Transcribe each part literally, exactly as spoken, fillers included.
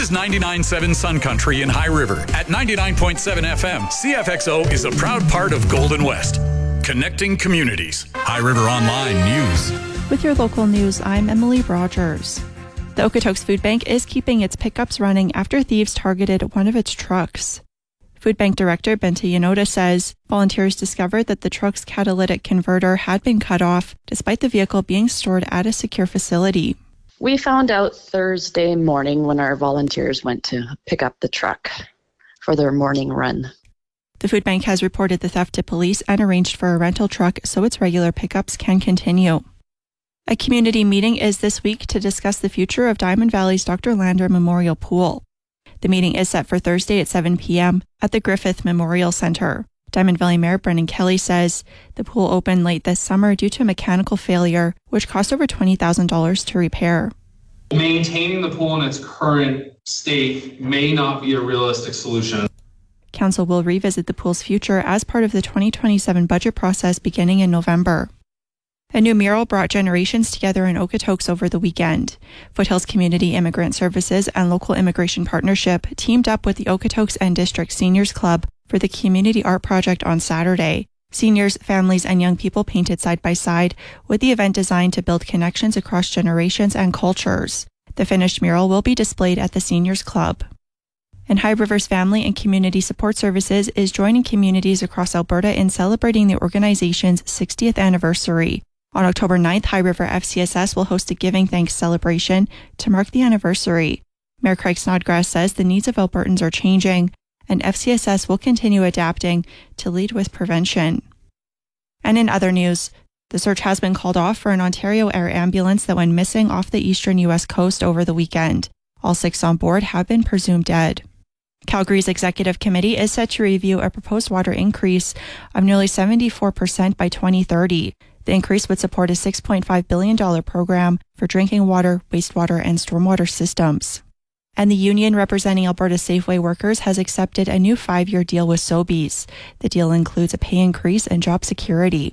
is ninety-nine point seven Sun Country in High River. At ninety-nine point seven F M, C F X O is a proud part of Golden West. Connecting communities. High River Online News. With your local news, I'm Emily Rogers. The Okotoks Food Bank is keeping its pickups running after thieves targeted one of its trucks. Food Bank Director Bente Yanoda says volunteers discovered that the truck's catalytic converter had been cut off despite the vehicle being stored at a secure facility. We found out Thursday morning when our volunteers went to pick up the truck for their morning run. The food bank has reported the theft to police and arranged for a rental truck so its regular pickups can continue. A community meeting is this week to discuss the future of Diamond Valley's Doctor Lander Memorial Pool. The meeting is set for Thursday at seven p.m. at the Griffith Memorial Center. Diamond Valley Mayor Brendan Kelly says the pool opened late this summer due to a mechanical failure, which cost over twenty thousand dollars to repair. Maintaining the pool in its current state may not be a realistic solution. Council will revisit the pool's future as part of the twenty twenty-seven budget process beginning in November. A new mural brought generations together in Okotoks over the weekend. Foothills Community Immigrant Services and Local Immigration Partnership teamed up with the Okotoks and District Seniors Club for the Community Art Project on Saturday. Seniors, families, and young people painted side by side, with the event designed to build connections across generations and cultures. The finished mural will be displayed at the Seniors Club. And High River's Family and Community Support Services is joining communities across Alberta in celebrating the organization's sixtieth anniversary. On October ninth, High River F C S S will host a Giving Thanks celebration to mark the anniversary. Mayor Craig Snodgrass says the needs of Albertans are changing, and F C S S will continue adapting to lead with prevention. And in other news, the search has been called off for an Ontario Air ambulance that went missing off the eastern U S coast over the weekend. All six on board have been presumed dead. Calgary's executive committee is set to review a proposed water increase of nearly seventy-four percent by twenty thirty. The increase would support a six point five billion dollars program for drinking water, wastewater, and stormwater systems. And the union representing Alberta Safeway workers has accepted a new five-year deal with Sobeys. The deal includes a pay increase and job security.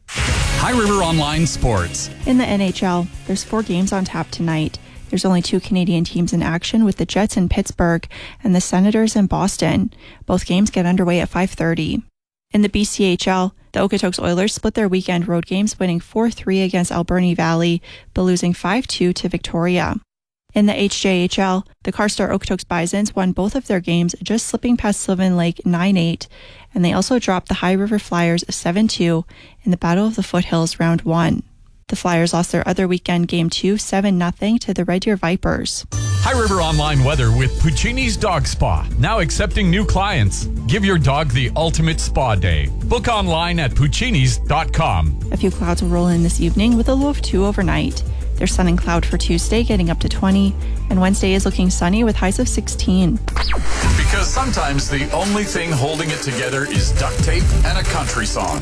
High River Online Sports. In the N H L, there's four games on tap tonight. There's only two Canadian teams in action, with the Jets in Pittsburgh and the Senators in Boston. Both games get underway at five thirty. In the B C H L, the Okotoks Oilers split their weekend road games, winning four three against Alberni Valley, but losing five two to Victoria. In the H J H L, the Carstar Okotoks Bisons won both of their games, just slipping past Sylvan Lake nine eight, and they also dropped the High River Flyers seven two in the Battle of the Foothills Round one. The Flyers lost their other weekend game two, seven nothing to the Red Deer Vipers. High River Online weather with Puccini's Dog Spa. Now accepting new clients. Give your dog the ultimate spa day. Book online at puccinis dot com. A few clouds will roll in this evening with a low of two overnight. There's sun and cloud for Tuesday, getting up to twenty, and Wednesday is looking sunny with highs of sixteen. Because sometimes the only thing holding it together is duct tape and a country song.